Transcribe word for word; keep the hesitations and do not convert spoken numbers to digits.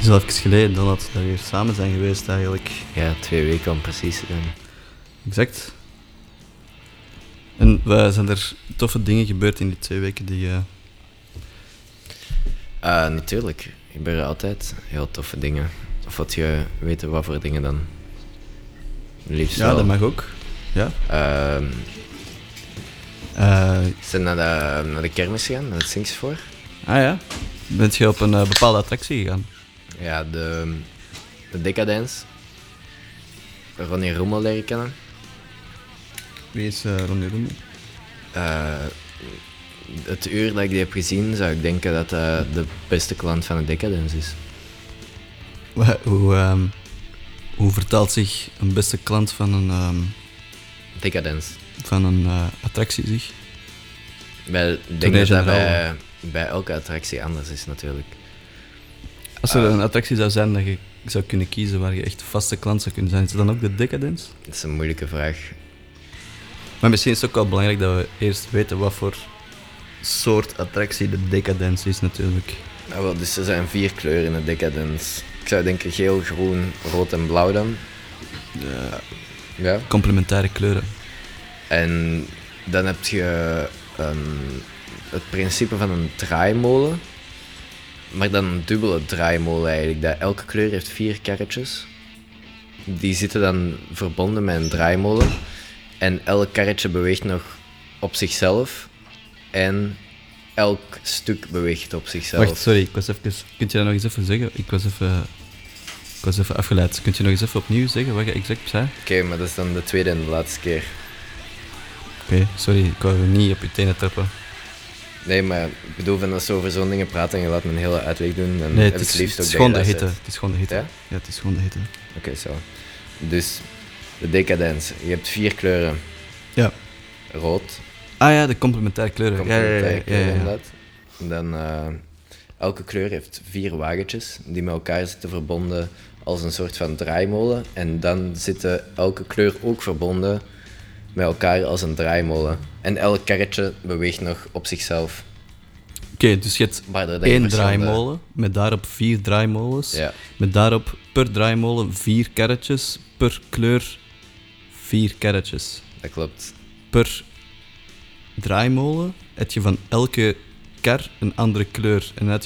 is al even geleden dan dat we weer samen zijn geweest eigenlijk. Ja, twee weken om precies te zijn. Exact. En uh, zijn er toffe dingen gebeurd in die twee weken die... Uh... Uh, natuurlijk. Er gebeuren altijd heel toffe dingen. Of wat je weten wat voor dingen dan? Liefst ja, wel. dat mag ook. Ja. Uh, uh, zijn naar de, naar de kermis gegaan, naar het Singstvoor. Ah ja? Bent je op een uh, bepaalde attractie gegaan? Ja, de, de Decadence. Ronnie Rommel leren kennen. Wie is uh, Ronnie Rommel? Uh, het uur dat ik die heb gezien, zou ik denken dat uh, de beste klant van de Decadence is. Hoe, um, hoe vertaalt zich een beste klant van een... Um, Decadence. Van een uh, attractie zich? Bij, ik denk dat dat bij, bij elke attractie anders is natuurlijk. Als er uh, een attractie zou zijn dat je zou kunnen kiezen waar je echt vaste klant zou kunnen zijn, is het dan ook de Decadence? Dat is een moeilijke vraag. Maar misschien is het ook wel belangrijk dat we eerst weten wat voor soort attractie de Decadence is natuurlijk. Nou, wel, dus er zijn vier kleuren in de Decadence. Ik zou denken geel, groen, rood en blauw dan. Ja. Ja. Complementaire kleuren. En dan heb je um, het principe van een draaimolen. Maar dan een dubbele draaimolen eigenlijk. Dat elke kleur heeft vier karretjes. Die zitten dan verbonden met een draaimolen. En elk karretje beweegt nog op zichzelf. En elk stuk beweegt op zichzelf. Wacht, sorry. Ik was even, kunt je dat nog eens even zeggen? Ik was even, ik was even afgeleid. Kunt je nog eens even opnieuw zeggen wat je exact zei? Oké, okay, maar dat is dan de tweede en de laatste keer. Oké, okay, sorry. Ik wou je niet op je tenen trappen. Nee, maar ik bedoel, van als ze over zo'n dingen praten en je laat me een hele uitleg doen, dan nee, heb het ik is, het liefst het ook is gewoon de dat je hitte. dat Het is gewoon de hitte. Ja? Ja, het is gewoon de hitte. Oké, okay, zo. Dus, de Decadence. Je hebt vier kleuren. Ja. Rood. Ah ja, de complementaire kleuren. Complementaire ja, ja, ja, kleuren, ja, ja. inderdaad. En dan, uh, elke kleur heeft vier wagentjes die met elkaar zitten verbonden als een soort van draaimolen. En dan zitten elke kleur ook verbonden met elkaar als een draaimolen. En elk karretje beweegt nog op zichzelf. Oké, okay, dus je hebt één draaimolen met daarop vier draaimolens. Ja. Met daarop per draaimolen vier karretjes, per kleur vier karretjes. Dat klopt. Per draaimolen heb je van elke kar een andere kleur. En dan heb